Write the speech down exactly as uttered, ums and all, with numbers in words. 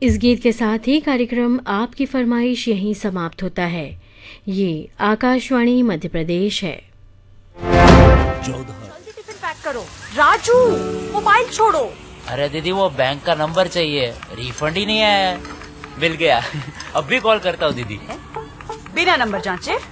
इस गीत के साथ ही कार्यक्रम आपकी फरमाइश यहीं समाप्त होता है। ये आकाशवाणी मध्य प्रदेश है। जल्दी टिफिन पैक करो। राजू, मोबाइल छोड़ो। अरे दीदी वो बैंक का नंबर चाहिए, रिफंड ही नहीं आया है। मिल गया। अब भी कॉल करता हूँ दीदी। बिना नंबर जांचे